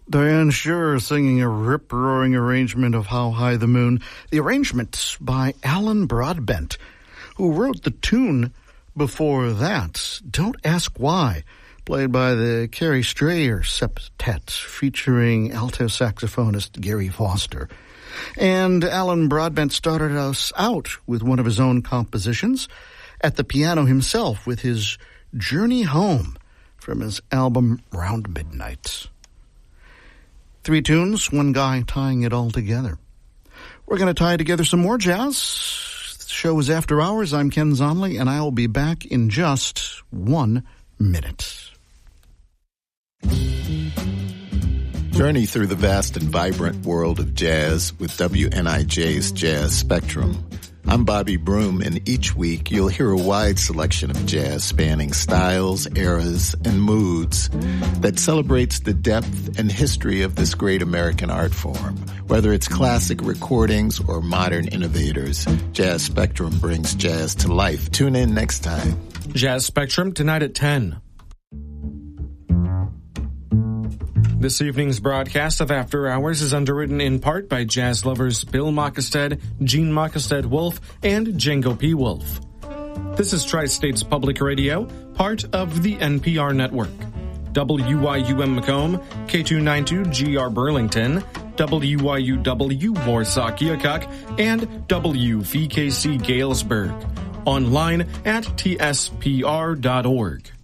Diane Schurer singing a rip-roaring arrangement of How High the Moon. The arrangement by Alan Broadbent, who wrote the tune before that, Don't Ask Why, played by the Carrie Strayer Septet, featuring alto saxophonist Gary Foster. And Alan Broadbent started us out with one of his own compositions at the piano himself with his Journey Home from his album Round Midnight. 3 tunes, one guy tying it all together. We're going to tie together some more jazz. The show is After Hours. I'm Ken Zonley, and I'll be back in just 1 minute. Journey through the vast and vibrant world of jazz with WNIJ's Jazz Spectrum. I'm Bobby Broom, and each week you'll hear a wide selection of jazz spanning styles, eras, and moods that celebrates the depth and history of this great American art form. Whether it's classic recordings or modern innovators, Jazz Spectrum brings jazz to life. Tune in next time. Jazz Spectrum tonight at 10. This evening's broadcast of After Hours is underwritten in part by jazz lovers Bill Mockestead, Gene Mockestead-Wolf, and Django P. Wolf. This is Tri-States Public Radio, part of the NPR network. WYUM Macomb, K292GR Burlington, WYUW Warsaw Keokuk, and WVKC Galesburg. Online at tspr.org.